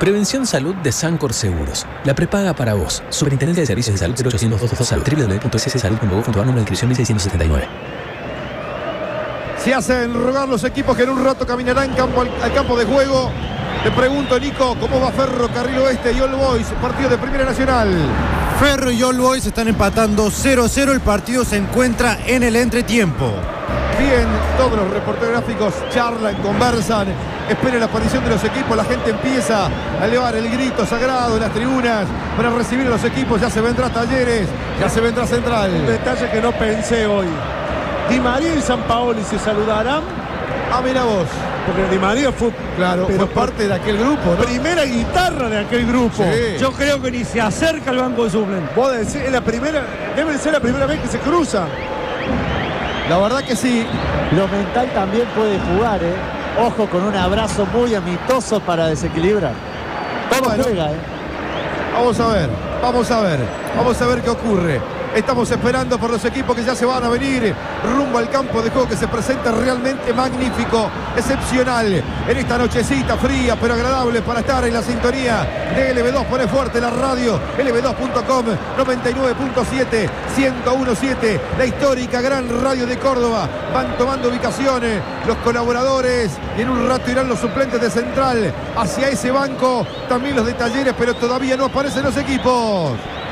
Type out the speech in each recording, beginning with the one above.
Prevención Salud de Sancor Seguros. La prepaga para vos. Superintendencia de Servicios de Salud 0800 Salud. www.sssalud.gov.ar, número de inscripción 1679. Se hacen rogar los equipos que en un rato caminarán al campo de juego. Te pregunto, Nico, ¿cómo va Ferrocarril Oeste y All Boys? Partido de Primera Nacional. Ferro y All Boys están empatando 0-0. El partido se encuentra en el entretiempo. Bien, todos los reporteros gráficos charlan, conversan, esperan la aparición de los equipos. La gente empieza a elevar el grito sagrado en las tribunas para recibir a los equipos. Ya se vendrá Talleres, ya se vendrá Central. Un detalle que no pensé hoy. Di María y Sampaoli se saludarán. Ah, mira vos. Porque Di María fue, claro, pero fue parte de aquel grupo, ¿no? Primera guitarra de aquel grupo. Sí. Yo creo que ni se acerca al banco de suplentes. Vos decís, es la primera, debe ser la primera vez que se cruza. La verdad que sí. Lo mental también puede jugar, ¿eh? Ojo con un abrazo muy amistoso para desequilibrar. Todo Bueno, juega, ¿eh? Vamos a ver qué ocurre. Estamos esperando por los equipos que ya se van a venir rumbo al campo de juego, que se presenta realmente magnífico, excepcional en esta nochecita fría pero agradable para estar en la sintonía de LB2. Pone fuerte la radio, lb2.com, 99.7, 101.7, la histórica gran radio de Córdoba. Van tomando ubicaciones los colaboradores y en un rato irán los suplentes de Central hacia ese banco, también los de Talleres, pero todavía no aparecen los equipos.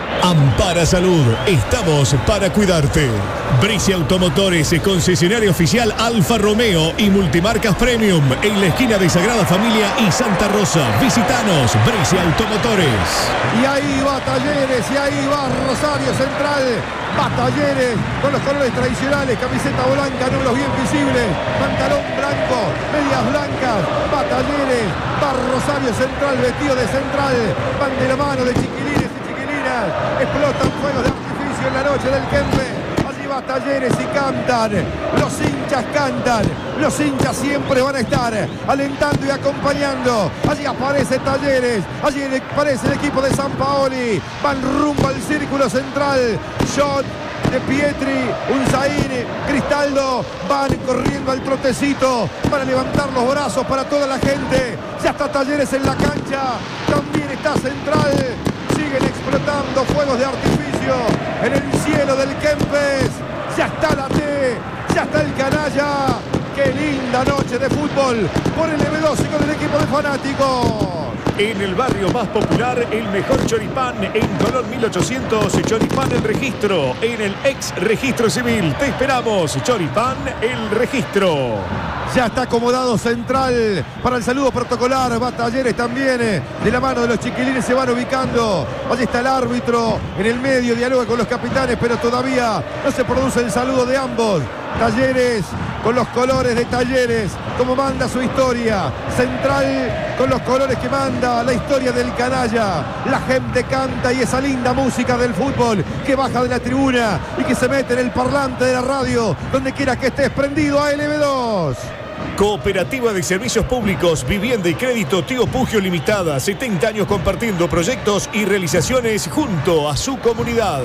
Ampara Salud, estamos para cuidarte. Bricia Automotores, concesionario oficial Alfa Romeo y Multimarcas Premium en la esquina de Sagrada Familia y Santa Rosa. Visítanos, Bricia Automotores. Y ahí va Talleres, y ahí va Rosario Central. Va Talleres con los colores tradicionales, camiseta blanca, números bien visibles, pantalón blanco, medias blancas. Va Talleres, va Rosario Central, vestido de Central. Van de la mano de chiquilines y chiquilinas. Explotan fuegos de artificio en la noche del Kempe. Allí va Talleres y cantan. Los hinchas cantan. Los hinchas siempre van a estar alentando y acompañando. Allí aparece Talleres. Allí aparece el equipo de Sampaoli. Van rumbo al círculo central. Shot de Pietri, Unzaín, Cristaldo, van corriendo al trotecito para levantar los brazos para toda la gente. Ya está Talleres en la cancha, también está Central. Siguen explotando fuegos de artificio en el cielo del Kempes. Ya está la T, ya está el canalla. Qué linda noche de fútbol por el LB2 y con el equipo de fanáticos. En el barrio más popular, el mejor choripán en Colón 1800, Choripán El Registro, en el ex registro civil. Te esperamos, Choripán El Registro. Ya está acomodado Central para el saludo protocolar. Va Talleres también. De la mano de los chiquilines se van ubicando. Allí está el árbitro en el medio, dialoga con los capitanes, pero todavía no se produce el saludo de ambos. Talleres con los colores de Talleres, como manda su historia. Central con los colores que manda la historia del canalla. La gente canta y esa linda música del fútbol que baja de la tribuna y que se mete en el parlante de la radio, donde quiera que estés prendido a LB2. Cooperativa de Servicios Públicos, Vivienda y Crédito Tío Pugio Limitada. 70 años compartiendo proyectos y realizaciones junto a su comunidad.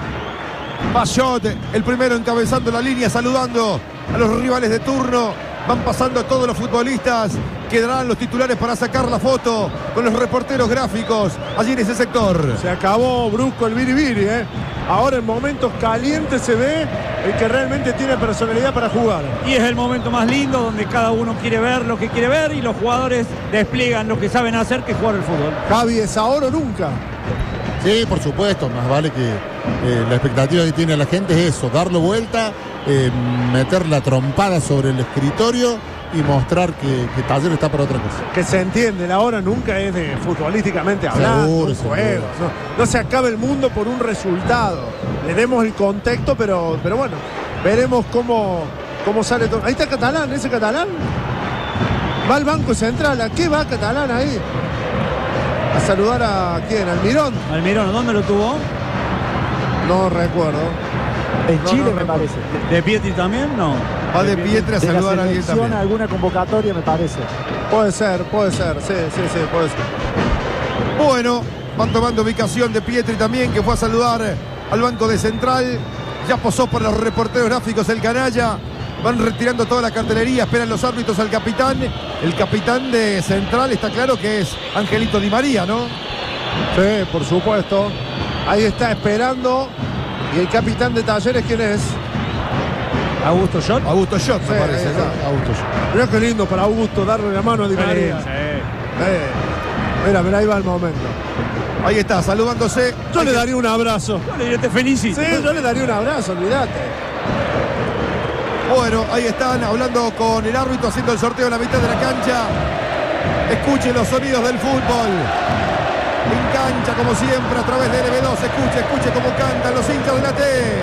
Payot, el primero encabezando la línea, saludando a los rivales de turno. Van pasando todos los futbolistas. Quedarán los titulares para sacar la foto con los reporteros gráficos allí en ese sector. Se acabó brusco el biribiri, ¿eh? Ahora en momentos calientes se ve el que realmente tiene personalidad para jugar. Y es el momento más lindo donde cada uno quiere ver lo que quiere ver y los jugadores despliegan lo que saben hacer, que es jugar el fútbol. Javi, es ahora o nunca. Sí, por supuesto, más vale que la expectativa que tiene la gente es eso, darlo vuelta, meter la trompada sobre el escritorio y mostrar que Talleres está para otra cosa. Que se entiende, la hora nunca es de futbolísticamente hablando, Seguro, un juego. No se acaba el mundo por un resultado. Le demos el contexto, pero bueno, veremos cómo sale todo. Ahí está Catalán, ese Catalán. Va al Banco Central, ¿a qué va Catalán ahí? A saludar a quién, Almirón. Almirón, ¿dónde lo tuvo? No recuerdo. En Chile me parece. ¿De Pietri también? No. Va de Pietri a saludar a alguien también. Alguna convocatoria me parece. Puede ser, sí, puede ser. Bueno, van tomando ubicación de Pietri también, que fue a saludar al banco de Central. Ya posó por los reporteros gráficos el canalla. van retirando toda la cartelería, esperan los árbitros al capitán. El capitán de Central está claro que es Angelito Di María, ¿no? Sí, por supuesto. Ahí está esperando. ¿Y el capitán de Talleres quién es? Augusto Schott. Augusto Schott, me Sí, parece. ahí está. Augusto. Mirá qué lindo para Augusto darle la mano a Di María. Mira, ahí va el momento. Ahí está, saludándose. Yo le daría un abrazo. Yo le diría, te felicito. Sí, yo le daría un abrazo, olvídate. Bueno, ahí están hablando con el árbitro, haciendo el sorteo en la mitad de la cancha. Escuchen los sonidos del fútbol. En cancha, como siempre, a través de LB2. Escuche cómo cantan los hinchas de la T.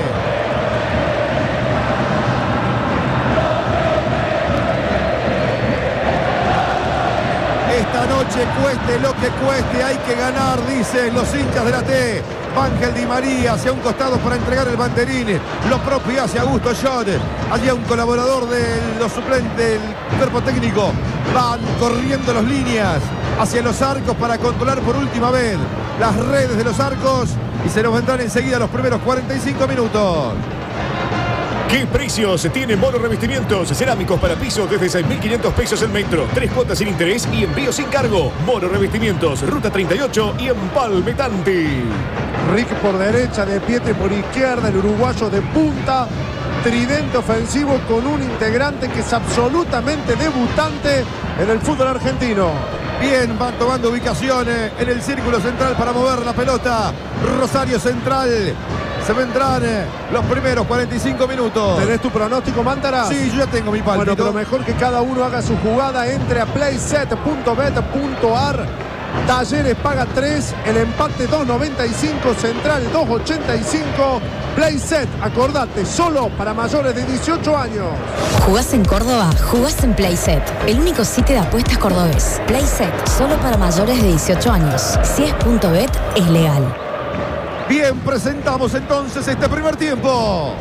Esta noche, cueste lo que cueste, hay que ganar, dicen los hinchas de la T. Ángel Di María hacia un costado para entregar el banderín. Lo propio hacia Augusto Schott. Allí un colaborador de los suplentes del cuerpo técnico. Van corriendo las líneas hacia los arcos para controlar por última vez las redes de los arcos. Y se nos vendrán enseguida los primeros 45 minutos. ¿Qué precios tiene Moro Revestimientos? Cerámicos para pisos desde 6.500 pesos el metro. 3 cuotas sin interés y envío sin cargo. Moro Revestimientos, Ruta 38 y Empalme Tanti. Rick por derecha, De Pietri por izquierda, el uruguayo de punta. Tridente ofensivo con un integrante que es absolutamente debutante en el fútbol argentino. Bien, van tomando ubicaciones en el círculo central para mover la pelota. Rosario Central. Se vendrán los primeros 45 minutos. ¿Tenés tu pronóstico, Mántara? Sí, yo ya tengo mi pálpito. Bueno, pero mejor que cada uno haga su jugada. Entre a playset.bet.ar. Talleres paga 3, el empate 2.95, Central 2.85. Playset, acordate, solo para mayores de 18 años. ¿Jugás en Córdoba? Jugás en Playset, el único sitio de apuestas cordobés. Playset, solo para mayores de 18 años. Si es .bet, es legal. Bien, presentamos entonces este primer tiempo.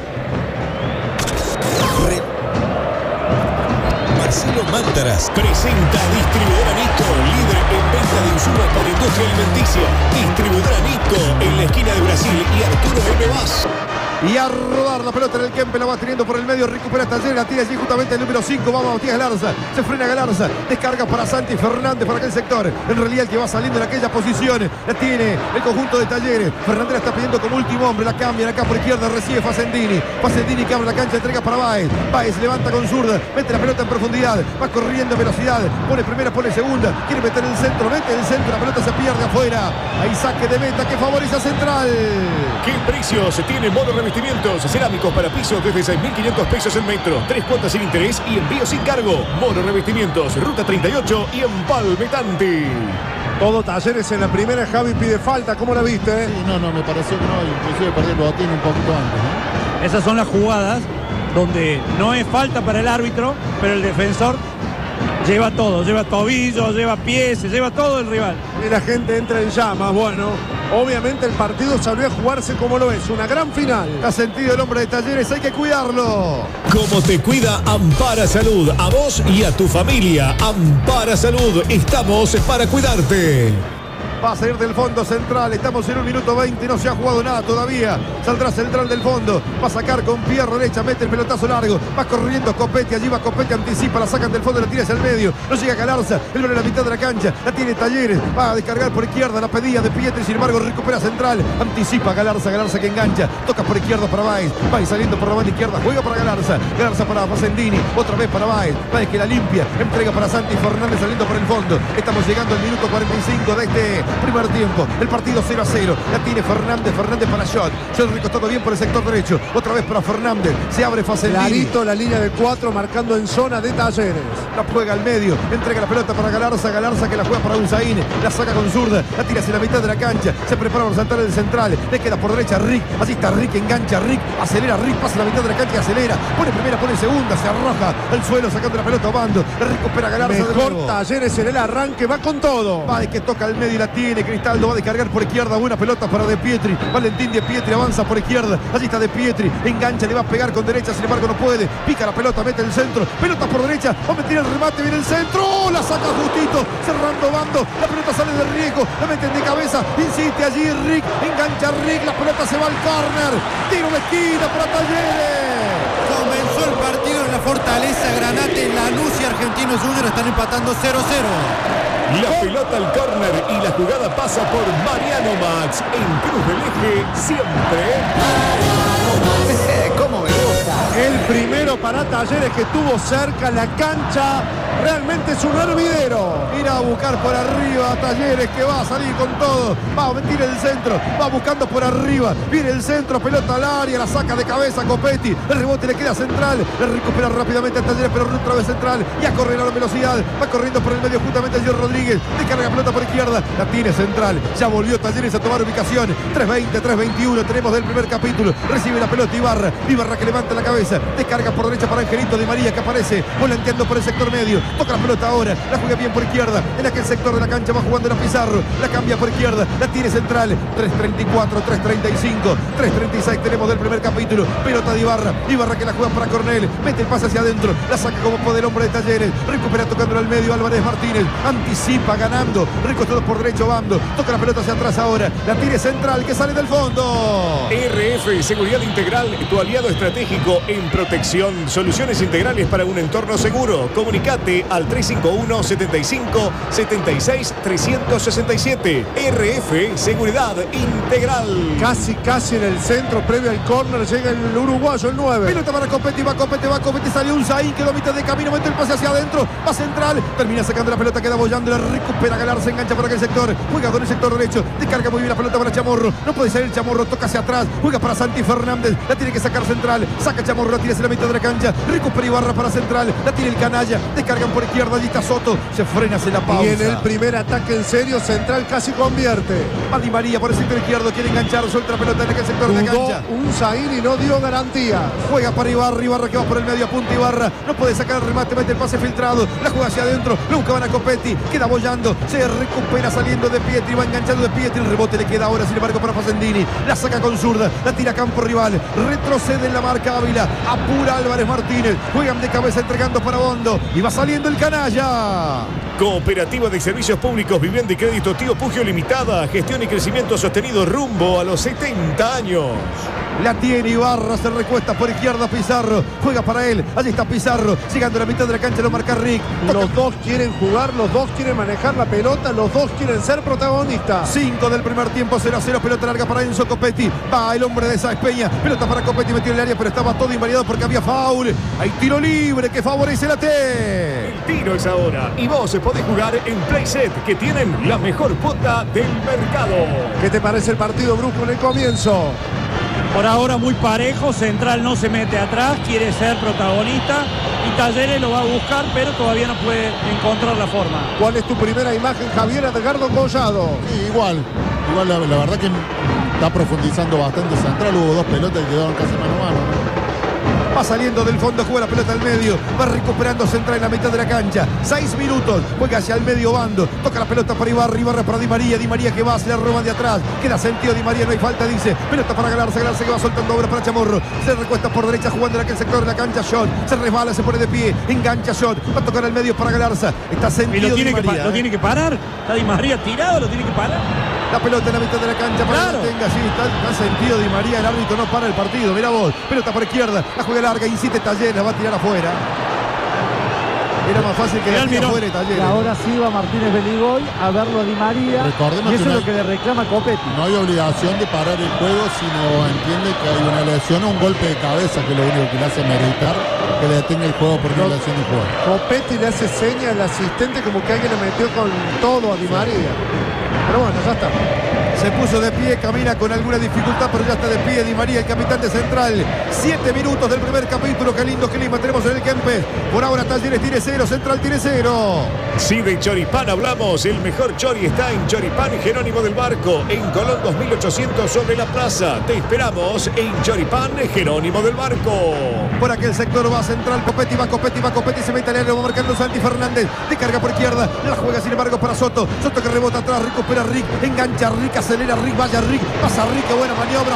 Marcelo Mántaras presenta Distribuidora Nico, líder en venta de insumos para industria alimenticia. Distribuidora Nico en la esquina de Brasil y Arturo M. Vaz. Y a rodar la pelota en el Kempe, la va teniendo por el medio, recupera Talleres, la tira allí justamente el número 5, vamos Matías Galarza, se frena Galarza, descarga para Santi Fernández por aquel sector, en realidad el que va saliendo en aquella posición, la tiene el conjunto de Talleres, Fernández la está pidiendo como último hombre, la cambian acá por izquierda, recibe Facendini que abre la cancha, entrega para Báez, Báez levanta con zurda, mete la pelota en profundidad, va corriendo en velocidad, pone primera, pone segunda, quiere meter el centro, mete el centro, la pelota se pierde afuera, hay saque de meta que favorece a Central. ¿Qué precios tiene Moro Revestimientos? Cerámicos para pisos desde 6.500 pesos el metro. 3 cuotas sin interés y envío sin cargo. Moro Revestimientos, Ruta 38 y Empalme Tanti. Todo Talleres en la primera, Javi pide falta, ¿cómo la viste? Sí, no, me pareció que no, inclusive perdió el botín un poquito antes, ¿no? Esas son las jugadas donde no es falta para el árbitro, pero el defensor lleva todo, lleva tobillos, lleva pies, se lleva todo el rival. Y la gente entra en llamas. Bueno, obviamente el partido salió a jugarse como lo es, una gran final. Ha sentido el hombre de Talleres, hay que cuidarlo. Como te cuida Ampara Salud, a vos y a tu familia. Ampara Salud, estamos para cuidarte. Va a salir del fondo Central, estamos en 1 minuto 20, no se ha jugado nada todavía. Saldrá Central del fondo, va a sacar con pierna derecha, mete el pelotazo largo, va corriendo Copetti, allí va Copetti, anticipa, la sacan del fondo, la tira hacia el medio, no llega Galarza, él va en la mitad de la cancha, la tiene Talleres, va a descargar por izquierda, la pedía de Pietri, sin embargo recupera Central, anticipa Galarza que engancha, toca por izquierda para Báez, Báez saliendo por la banda izquierda, juega para Galarza para Facendini, otra vez para Báez que la limpia, entrega para Santi Fernández saliendo por el fondo, estamos llegando al minuto 45 de este primer tiempo, el partido 0-0, la tiene Fernández para Schott recostado bien por el sector derecho, otra vez para Fernández, se abre Facendini, clarito la línea de 4 marcando en zona de Talleres, la juega al medio, entrega la pelota para Galarza que la juega para Unzaín, la saca con zurda, la tira hacia la mitad de la cancha, se prepara para saltar el central, le queda por derecha Rick, así está Rick, engancha Rick, acelera Rick, pasa la mitad de la cancha y acelera, pone primera, pone segunda, se arroja al suelo sacando la pelota a Bando, la recupera Galarza de mejor nuevo. Talleres en el arranque, va con todo, Báez que toca al medio y la tiene, Cristaldo va a descargar por izquierda, buena pelota para De Pietri, Valentín De Pietri avanza por izquierda, allí está De Pietri, engancha, le va a pegar con derecha, sin embargo no puede, pica la pelota, mete el centro, pelota por derecha, va a meter el remate, viene el centro, la saca justito, cerrando Bando, la pelota sale de riesgo, la meten de cabeza, insiste allí Rick, engancha Rick, la pelota se va al córner, tiro de esquina para Talleres. Comenzó el partido en la Fortaleza, Granate, Lanús y Argentinos Juniors están empatando 0-0. La pelota al córner y la jugada pasa por Mariano Max. En cruz del eje siempre. ¿Cómo me gusta? El primero para Talleres que tuvo cerca la cancha. Realmente es un hervidero. Ir a buscar por arriba a Talleres, que va a salir con todo. Va a meter el centro, va buscando por arriba. Viene el centro, pelota al área, la saca de cabeza Copetti. El rebote le queda central. Le recupera rápidamente a Talleres, pero otra vez central. Y a correr a la velocidad. Va corriendo por el medio justamente el señor Rodríguez. Descarga pelota por izquierda. La tiene central. Ya volvió Talleres a tomar ubicación. 3:20, 3:21. Tenemos del primer capítulo. Recibe la pelota Ibarra. Ibarra que levanta la cabeza. Descarga por derecha para Angelito Di María, que aparece volanteando por el sector medio. Toca la pelota ahora. La juega bien por izquierda. En aquel sector de la cancha va jugando la Pizarro. La cambia por izquierda. La tiene central. 3:34, 3:35, 3:36. Tenemos del primer capítulo. Pelota de Ibarra. Ibarra que la juega para Cornell. Mete el pase hacia adentro. La saca como puede el hombre de Talleres. Recupera tocándolo al medio Álvarez Martínez. Anticipa ganando. Recostados por derecho Bando. Toca la pelota hacia atrás ahora. La tiene central que sale del fondo. RF Seguridad Integral, tu aliado estratégico en protección. Soluciones integrales para un entorno seguro. Comunicate al 351 75 76 367. RF Seguridad Integral. Casi en el centro, previo al córner, llega el uruguayo, el 9. Pelota para Copetti, va Copetti, salió un Zain, quedó a mitad de camino, mete el pase hacia adentro, va central, termina sacando la pelota, queda bollando, la recupera Galar, se engancha por aquel sector, juega con el sector derecho, descarga muy bien la pelota para Chamorro, no puede salir Chamorro, toca hacia atrás, juega para Santi Fernández, la tiene que sacar central, saca Chamorro, la tira hacia la mitad de la cancha, recupera Ibarra para central, la tiene el canalla, descargan por izquierda, allí está Soto, se frena, se la pausa. Y en el primer ataque en serio, central casi convierte. Va Di María por el sector izquierdo, quiere enganchar, suelta la pelota en aquel sector de la cancha. Un Zain y no dio garantía. Juega para Ibarra que va por el medio, apunta Ibarra, no puede sacar el remate, mete el pase filtrado, la juega hacia adentro, lo buscaban a Copetti, queda bollando, se recupera saliendo de Pietri, va enganchando de Pietri, el rebote le queda ahora sin embargo para Facendini, la saca con zurda, la tira a campo rival, retrocede en la marca Ávila, apura Álvarez Martínez, juegan de cabeza entregando para Bondo y va saliendo el canalla. Cooperativa de Servicios Públicos, Vivienda y Crédito Tío Pugio Limitada, gestión y crecimiento sostenido rumbo a los 70 años. La tiene Ibarra, se recuesta por izquierda Pizarro, juega para él, allí está Pizarro, llegando a la mitad de la cancha lo marca Rick. Los dos quieren jugar, los dos quieren manejar la pelota, los dos quieren ser protagonistas. 5 del primer tiempo, 0-0, pelota larga para Enzo Copetti, va el hombre de Sáenz Peña, pelota para Copetti, metió en el área, pero estaba todo invariado porque había foul. Hay tiro libre que favorece la T. El tiro es ahora y vos podés jugar en Playset, que tienen la mejor cuota del mercado. ¿Qué te parece el partido, Brusco, en el comienzo? Por ahora muy parejo, Central no se mete atrás, quiere ser protagonista y Talleres lo va a buscar, pero todavía no puede encontrar la forma. ¿Cuál es tu primera imagen, Javier Edgardo Collado? Sí, igual la verdad que está profundizando bastante Central, hubo dos pelotas que quedaron casi mano a mano. Va saliendo del fondo, juega la pelota al medio, va recuperando Central en la mitad de la cancha. 6 minutos, juega hacia el medio bando, toca la pelota para Ibarra para Di María que va, se la roban de atrás, queda sentido Di María, no hay falta, dice, pelota para Galarza que va soltando obra para Chamorro, se recuesta por derecha jugando en aquel sector de la cancha, Shot, se resbala, se pone de pie, engancha Shot, va a tocar al medio para Galarza, está sentido Di María. Lo tiene que parar, está Di María tirado, lo tiene que parar. La pelota en la mitad de la cancha para claro. que la tenga, sí, está sentido Di María, el árbitro no para el partido, mira vos, pelota por izquierda, la juega larga, insiste Talleres, la va a tirar afuera. Era más fácil que la tire afuera Talleres. Y ahora sí va Martínez Beligoy a verlo a Di María. Recordemos y eso que es lo que le reclama Copetti. No hay obligación de parar el juego si no entiende que hay una lesión o un golpe de cabeza, que es lo único que le hace meritar que le detenga el juego por una lesión de juego. Copetti le hace seña al asistente como que alguien le metió con todo a Di María. Pero bueno, ya está. Se puso de pie, camina con alguna dificultad, pero ya está de pie Di María, el capitán de Central. 7 minutos del primer capítulo, qué lindo clima tenemos en el Kempes. Por ahora Talleres tiene 0, Central tiene 0. Si de Choripán hablamos, el mejor chori está en Choripán Jerónimo del Barco, en Colón 2800 sobre la plaza. Te esperamos en Choripán Jerónimo del Barco. Por aquel sector va Central, Copetti, se mete al área, va marcando Santi Fernández, de carga por izquierda, la juega sin embargo para Soto que rebota atrás, recupera Rick, engancha Rick, acelera Rick, vaya Rick, pasa Rick, qué buena maniobra,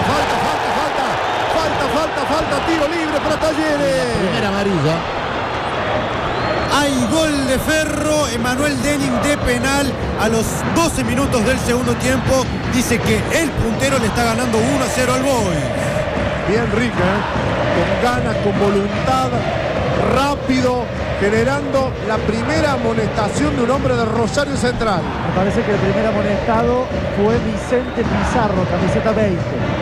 falta, tiro libre para Talleres. Primera amarilla. Hay gol de Ferro, Emanuel Denning de penal a los 12 minutos del segundo tiempo. Dice que el puntero le está ganando 1-0 al Boys. Bien Rick, con ganas, con voluntad, rápido, generando la primera amonestación de un hombre de Rosario Central. Me parece que el primer amonestado fue Vicente Pizarro, camiseta 20.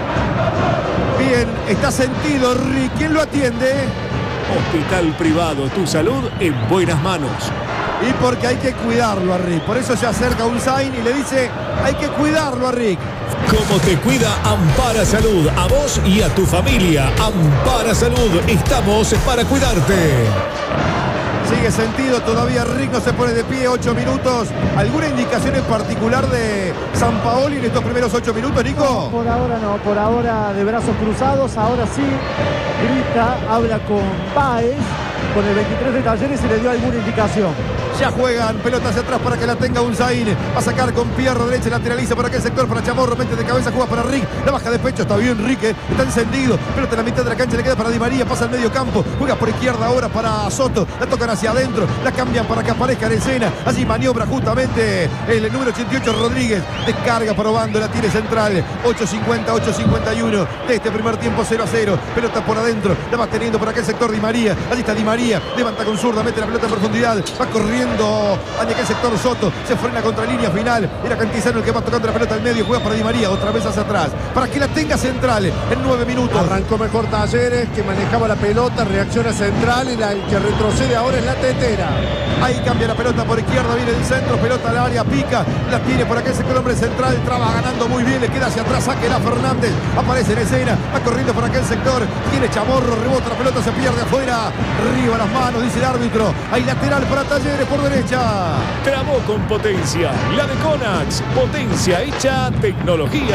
Bien, está sentido, Rick. ¿Quién lo atiende? Hospital Privado, tu salud en buenas manos. Y porque hay que cuidarlo a Rick. Por eso se acerca un Zain y le dice, hay que cuidarlo a Rick. Como te cuida Ampara Salud, a vos y a tu familia. Ampara Salud, estamos para cuidarte. Sigue sentido, todavía Rick no se pone de pie, 8 minutos. ¿Alguna indicación en particular de Sampaoli en estos primeros 8 minutos, Nico? No, por ahora no, por ahora de brazos cruzados, ahora sí, grita, habla con Báez, con el 23 de Talleres y le dio alguna indicación. Ya juegan, pelota hacia atrás para que la tenga Unzaín. Va a sacar con pierna derecha, lateraliza por aquel sector para Chamorro, mete de cabeza, juega para Rick. La baja de pecho, está bien Rick, está encendido. Pelota en la mitad de la cancha, le queda para Di María, pasa al medio campo. Juega por izquierda ahora para Soto. La tocan hacia adentro, la cambian para que aparezca en escena. Allí maniobra justamente el número 88 Rodríguez. Descarga probando, la tiene central. 8.50, 8.51 de este primer tiempo, 0-0. Pelota por adentro, la va teniendo por aquel sector Di María. Allí está Di María, levanta con zurda, mete la pelota en profundidad. Va corriendo hacia aquel sector Soto, se frena contra línea final. Era Cantizano el que va tocando la pelota al medio, juega para Di María, otra vez hacia atrás, para que la tenga central en 9 minutos. Arrancó mejor Talleres, que manejaba la pelota, reacciona central y el que retrocede ahora es la Tetera. Ahí cambia la pelota por izquierda, viene del centro, pelota al área, pica, la tiene por aquel sector hombre central, traba ganando muy bien, le queda hacia atrás, Ángela Fernández, aparece en escena, va corriendo por aquel sector, tiene Chamorro, rebota la pelota, se pierde afuera, arriba las manos, dice el árbitro, hay lateral para Talleres por derecha. Trabó con potencia, la de Conax, potencia hecha tecnología.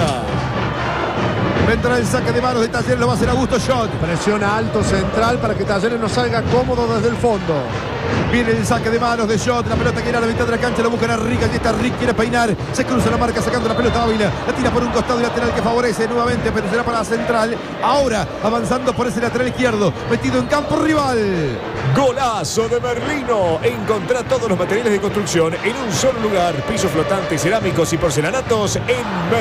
Vendrá el saque de manos de Talleres, lo va a hacer Augusto Schott. Presiona alto central para que Talleres no salga cómodo desde el fondo. Viene el saque de manos de Schott, la pelota que era a la mitad de la cancha, la buscan a Rick, allí está Rick, quiere peinar, se cruza la marca sacando la pelota Ávila, la tira por un costado y lateral que favorece nuevamente, pero será para la central, ahora avanzando por ese lateral izquierdo, metido en campo rival. Golazo de Merlino. Encontrá todos los materiales de construcción en un solo lugar, pisos flotantes, cerámicos y porcelanatos en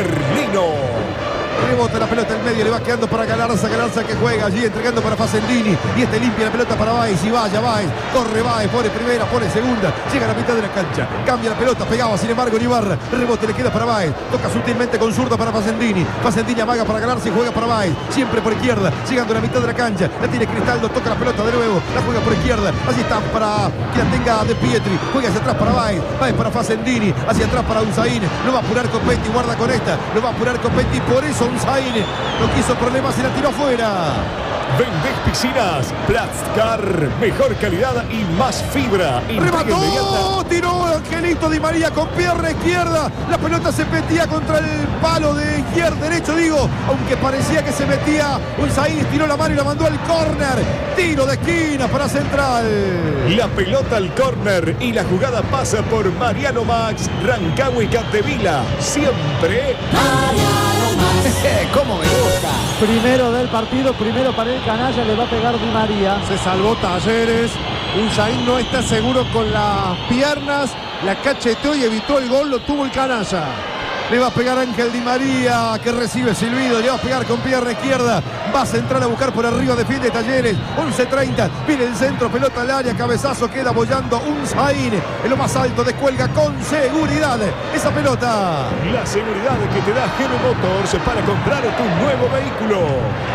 Merlino. Rebota la pelota en medio, le va quedando para Galarza que juega allí, entregando para Facendini, y este limpia la pelota para Báez, y vaya Báez, corre Báez, pone primera, pone segunda, llega a la mitad de la cancha, cambia la pelota, pegaba sin embargo en Ibarra, rebote le queda para Báez, toca sutilmente con zurda para Facendini amaga para Galarza y juega para Báez, siempre por izquierda, llegando a la mitad de la cancha, la tiene Cristaldo, toca la pelota de nuevo, la juega por izquierda, allí está para que la tenga De Pietri, juega hacia atrás para Báez para Facendini, hacia atrás para Unzaín, lo va a apurar Copetti, guarda con esta, lo va a apurar Copetti, por eso Unzaín no quiso problemas y la tiró afuera. Vendés piscinas, Plastcar, mejor calidad y más fibra. Remató, tiró Angelito Di María con pierna izquierda. La pelota se metía contra el palo de izquierda, derecho digo, aunque parecía que se metía. Unzaín tiró la mano y la mandó al córner. Tiro de esquina para Central. La pelota al córner y la jugada pasa por Mariano Max, Rancagua y Capdevila. Siempre Mariano Max. ¿Cómo me gusta? Primero del partido, primero para el canalla, le va a pegar Di María. Se salvó Talleres. Unzaín no está seguro con las piernas. La cacheteó y evitó el gol, lo tuvo el canalla. Le va a pegar Ángel Di María, que recibe silbido, le va a pegar con pierna izquierda, va a centrar a buscar por arriba, defiende Talleres, 11:30, viene el centro, pelota al área, cabezazo, queda bollando Unzaín, en lo más alto, descuelga con seguridad esa pelota. la seguridad que te da Geno Motors para comprar tu nuevo vehículo.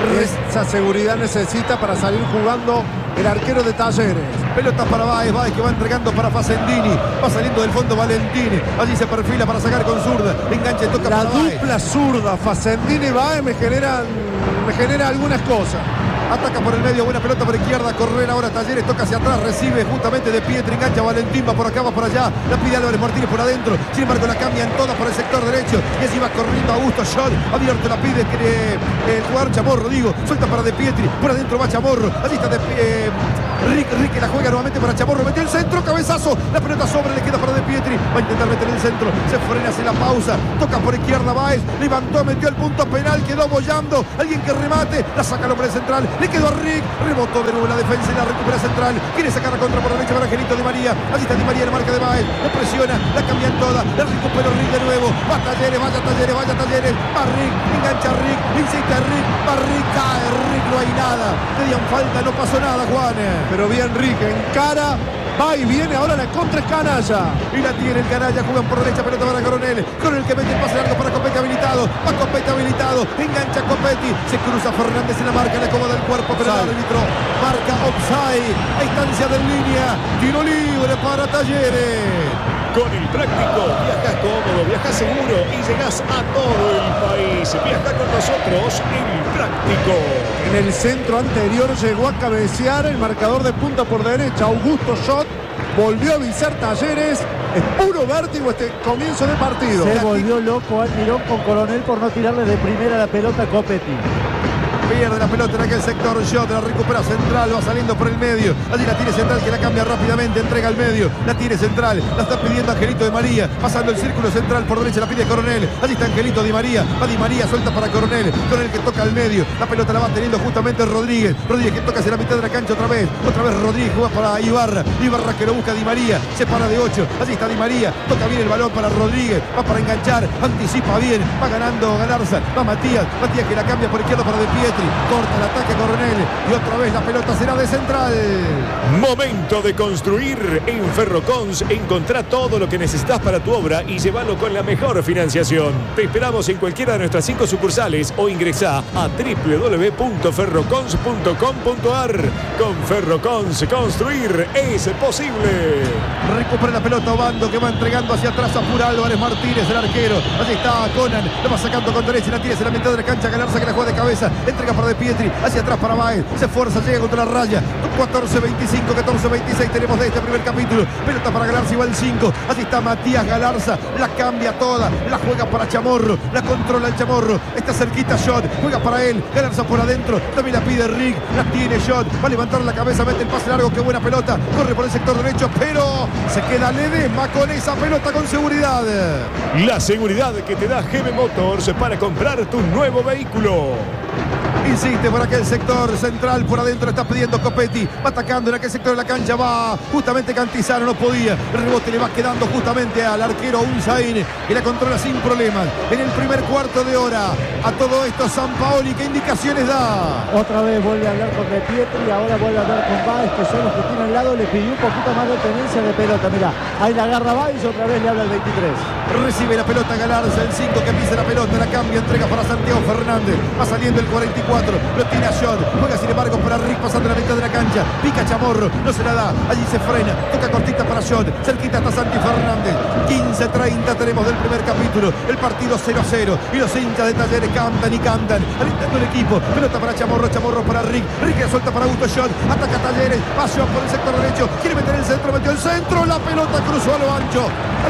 Esa seguridad necesita para salir jugando el arquero de Talleres. Pelota para Báez que va entregando para Facendini, va saliendo del fondo Valentini, allí se perfila para sacar con zurda, enganche, toca la para Báez. dupla zurda Facendini y Báez me genera algunas cosas. Ataca por el medio, buena pelota por izquierda, correr ahora Talleres, toca hacia atrás, recibe justamente De Pietri, engancha Valentín, va por acá, va por allá, la pide Álvarez Martínez por adentro, sin embargo la cambian todas por el sector derecho, y allí va corriendo Augusto Schott, abierto la pide el jugador Chamorro, suelta para De Pietri, por adentro va Chamorro, allí está Rick la juega nuevamente para Chamorro, metió el centro, cabezazo, la pelota sobre, le queda para De Pietri, va a intentar meter el centro, se frena, hace la pausa, toca por izquierda Báez, levantó, metió el punto penal, quedó bollando, alguien que remate, la saca el hombre central, le quedó a Rick, rebotó de nuevo la defensa y la recupera central, quiere sacar la contra por derecha para Angelito Di María, allí está Di María en la marca de Baez, lo presiona, la cambian toda, la recupera Rick de nuevo, va Talleres, vaya Talleres, va Rick, engancha Rick, insiste Rick, va Rick, cae Rick, no hay nada, pedían falta, no pasó nada, Juan. Pero bien Rick, encara, va y viene, ahora la contra es Canalla. Y la tiene el Canalla, juegan por derecha, pelota para Coronel que mete el pase largo para Copetti habilitado, va Copetti habilitado, engancha Copetti, se cruza Fernández en la marca, le acomoda el cuerpo, pero el árbitro marca offside, a instancia de línea, tiro libre para Talleres. Con el Práctico, viajas cómodo, viajas seguro y llegas a todo el país. Viaja con nosotros el Práctico. En el centro anterior llegó a cabecear el marcador de punta por derecha, Augusto Schott. Volvió a avisar Talleres. Es puro vértigo este comienzo de partido. Se volvió loco Almirón con Coronel por no tirarle de primera la pelota a Copetti. Pierde la pelota en aquel sector, Schott la recupera central, va saliendo por el medio, allí la tiene central que la cambia rápidamente, entrega al medio, la tiene central, la está pidiendo Angelito Di María, pasando el círculo central por derecha, la pide Coronel, allí está Angelito Di María, va Di María, suelta para Coronel que toca al medio, la pelota la va teniendo justamente Rodríguez que toca hacia la mitad de la cancha otra vez Rodríguez juega para Ibarra que lo busca Di María, se para de 8, allí está Di María, toca bien el balón para Rodríguez, va para enganchar, anticipa bien, va ganando Galarza, va Matías que la cambia por izquierda para De Pietri, corta el ataque Coronel y otra vez la pelota será de central. Momento de construir. En Ferrocons encontrá todo lo que necesitas para tu obra y llévalo con la mejor financiación. Te esperamos en cualquiera de nuestras 5 sucursales o ingresá a www.ferrocons.com.ar. Con Ferrocons construir es posible. Recupera la pelota Obando que va entregando hacia atrás, apura Álvarez Martínez, el arquero. Allí está Conan, lo va sacando con derecha, la tira hacia la mitad de la cancha, Galarza que la juega de cabeza, entrega para De Pietri, hacia atrás para Baez, se esfuerza, llega contra la raya, 14-25, 14-26 tenemos de este primer capítulo, pelota para Galarza y va el 5, así está Matías Galarza, la cambia toda, la juega para Chamorro, la controla el Chamorro, está cerquita Schott, juega para él, Galarza por adentro, también la pide Rick, la tiene Schott, va a levantar la cabeza, mete el pase largo, qué buena pelota, corre por el sector derecho, pero se queda Ledesma con esa pelota con seguridad. La seguridad que te da GB Motors para comprar tu nuevo vehículo. Insiste por aquel sector central, por adentro está pidiendo Copetti, va atacando en aquel sector de la cancha, va justamente Cantizano, no podía, el rebote le va quedando justamente al arquero Unzain, que la controla sin problemas. En el primer cuarto de hora, a todo esto Sampaoli, ¿qué indicaciones da? Otra vez vuelve a hablar con De Pietri, ahora vuelve a hablar con Baez, que son los que tienen al lado, le pidió un poquito más de tenencia de pelota, mirá, ahí la agarra Baez y otra vez le habla el 23. Recibe la pelota Galarza, el 5 que pisa la pelota, la cambia, entrega para Santiago Fernández, va saliendo el 44, lo tiene a Schott, juega sin embargo para Rick pasando la mitad de la cancha, pica Chamorro, no se la da, allí se frena, toca cortita para Schott, cerquita está Santi Fernández, 15-30 tenemos del primer capítulo, el partido 0-0 y los hinchas de Talleres cantan y cantan, alentando el equipo, pelota para Chamorro para Rick la suelta para Augusto Schott, ataca Talleres, va Schott por el sector derecho, quiere meter el centro, metió el centro, la pelota cruzó a lo ancho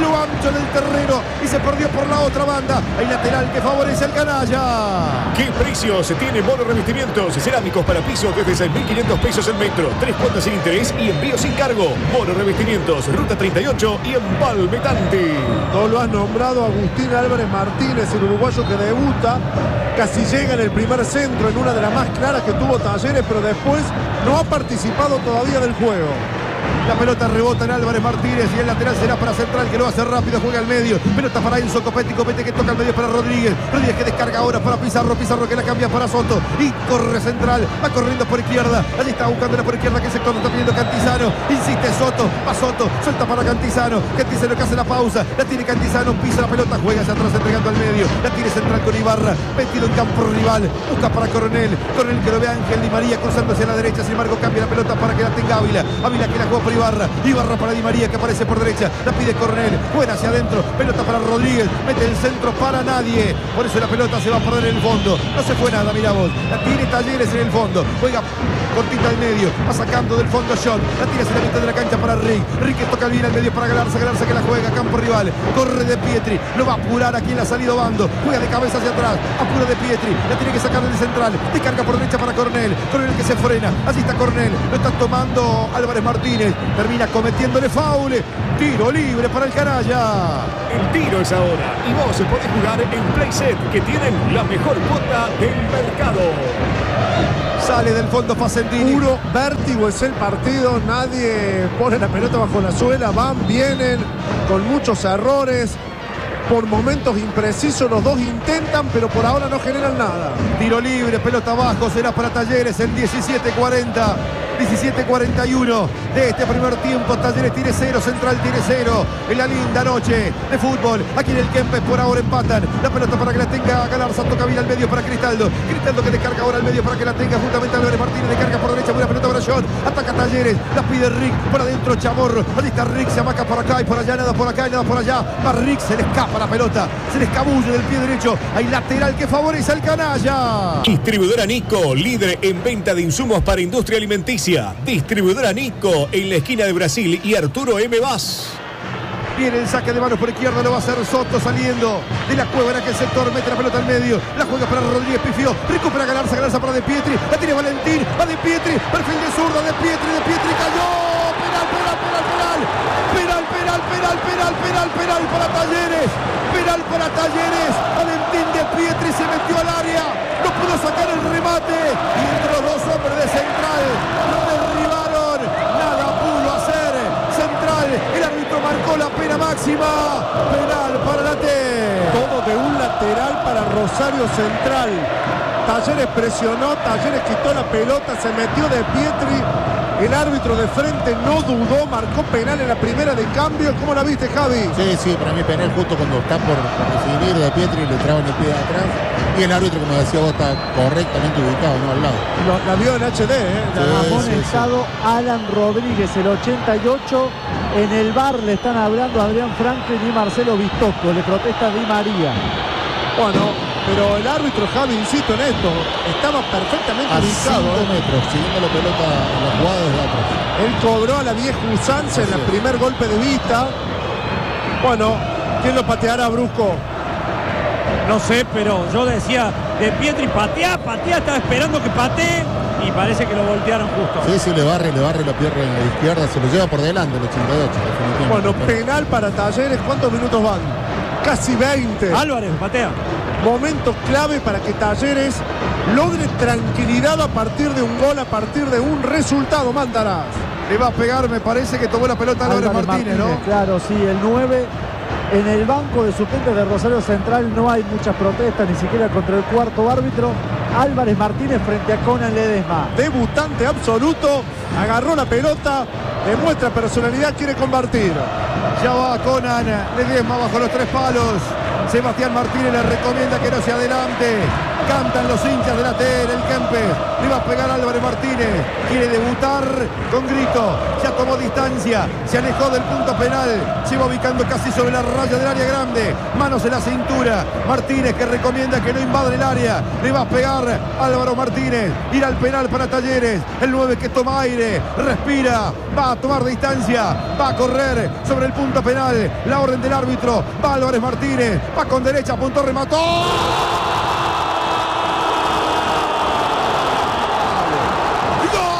del terreno y se perdió por la otra banda, hay lateral que favorece al Canalla. ¿Qué precios tiene Mono Revestimientos? Cerámicos para pisos desde 6.500 pesos el metro, 3 cuotas sin interés y envío sin cargo. Mono Revestimientos, Ruta 38 y en Palmetante. No lo has nombrado Agustín Álvarez Martínez, el uruguayo que debuta, casi llega en el primer centro, en una de las más claras que tuvo Talleres, pero después no ha participado todavía del juego. La pelota rebota en Álvarez Martínez y el lateral será para Central, que lo hace rápido, juega al medio. Pelota para Enzo Copetti que toca al medio para Rodríguez que descarga ahora para Pizarro que la cambia para Soto y corre Central, va corriendo por izquierda, allí está buscándola por izquierda, que el sector lo está pidiendo Cantizano, insiste Soto, va Soto, suelta para Cantizano que hace la pausa, la tiene Cantizano, pisa la pelota, juega hacia atrás entregando al medio, la tiene Central con Ibarra, metido en campo rival, busca para Coronel que lo ve Ángel Di María cruzando hacia la derecha, sin embargo cambia la pelota para que la tenga Ávila que la juega por Ibarra para Di María que aparece por derecha, la pide Coronel, juega hacia adentro, pelota para Rodríguez, mete el centro para nadie, por eso la pelota se va a perder en el fondo, no se fue nada, mira vos, la tiene Talleres en el fondo, juega cortita al medio, va sacando del fondo Schott, la tira hacia la mitad de la cancha para Rick que toca bien al medio para Galarza que la juega, campo rival, corre De Pietri, lo va a apurar aquí en la salida Obando, juega de cabeza hacia atrás, apura De Pietri, la tiene que sacar del central, descarga por derecha para Coronel que se frena, así está Coronel, lo está tomando Álvarez Martínez, termina cometiéndole foul, tiro libre para el Canalla. El tiro es ahora y vos podés jugar en Playset, que tienen la mejor cuota del mercado. Sale del fondo Facendini. Puro vértigo es el partido, nadie pone la pelota bajo la suela, van, vienen, con muchos errores, por momentos imprecisos, los dos intentan, pero por ahora no generan nada. Tiro libre, pelota abajo, será para Talleres en 17:40. 17:41 de este primer tiempo. Talleres tiene 0, Central tiene 0. En la linda noche de fútbol, aquí en el Kempes por ahora empatan. La pelota para que la tenga Galarza, toca bien al medio para Cristaldo. Cristaldo que descarga ahora al medio para que la tenga justamente Álvarez Martínez. Descarga por derecha, buena pelota para John. Ataca Talleres, la pide Rick, por adentro Chamorro. Allí está Rick, se amaca por acá y por allá, nada por acá y nada por allá. Va Rick, se le escapa la pelota, se le escabulle del pie derecho. Hay lateral que favorece al canalla. Distribuidora Nico, líder en venta de insumos para industria alimenticia. Distribuidora Nico en la esquina de Brasil y Arturo M. Vaz. Viene el saque de manos por izquierda, lo va a hacer Soto saliendo de la cueva en aquel sector, mete la pelota al medio, la juega para Rodríguez, pifió, recupera Galarza para De Pietri, la tiene Valentín, va De Pietri, perfil de zurda, De Pietri cayó, penal para Talleres, Valentín De Pietri se metió al área, no pudo sacar el remate, y entre los dos hombres de Central, lo derribaron, nada pudo hacer Central, el árbitro marcó la pena máxima, penal para la T. Todo de un lateral para Rosario Central. Talleres presionó, Talleres quitó la pelota, se metió De Pietri. El árbitro de frente no dudó, marcó penal en la primera de cambio. ¿Cómo la viste, Javi? Sí, para mí penal justo cuando está por recibir De Pietri, le traban el pie de atrás. Y el árbitro, como decía vos, está correctamente ubicado, no al lado. La vio en HD, ¿eh? La amonestado Alan Rodríguez, el 88. En el bar le están hablando a Adrián Franklin y Marcelo Bistocco. Le protesta Di María. Bueno, pero el árbitro, Javi, insisto en esto, estaba perfectamente A ubicado. 5 metros, siguiendo la pelota en la jugada desde atrás. Él cobró a la vieja usanza en el primer golpe de vista. Bueno, ¿quién lo pateará, Brusco? No sé, pero yo decía, De Pietri patea, estaba esperando que patee y parece que lo voltearon justo. Sí, le barre la pierna en la izquierda, se lo lleva por delante el 88. Bueno, penal para Talleres, ¿cuántos minutos van? Casi 20. Álvarez patea. Momento clave para que Talleres logre tranquilidad a partir de un gol, a partir de un resultado. Mandarás. Le va a pegar, me parece que tomó la pelota Álvarez Martínez, ¿no? Claro, sí, el 9. En el banco de suplentes de Rosario Central no hay muchas protestas, ni siquiera contra el cuarto árbitro. Álvarez Martínez frente a Conan Ledesma. Debutante absoluto, agarró la pelota, demuestra personalidad, quiere convertir. Ya va Conan Ledesma bajo los 3 palos. Sebastián Martínez le recomienda que no se adelante. Cantan los hinchas de la T en el Kempes. Le va a pegar Álvarez Martínez. Quiere debutar con grito. Ya tomó distancia. Se alejó del punto penal. Se va ubicando casi sobre la raya del área grande. Manos en la cintura. Martínez que recomienda que no invadan el área. Le va a pegar Álvaro Martínez. Ir al penal para Talleres. El 9 que toma aire. Respira. Va a tomar distancia. Va a correr sobre el punto penal. La orden del árbitro. Va Álvarez Martínez. Va con derecha. Apuntó, remató.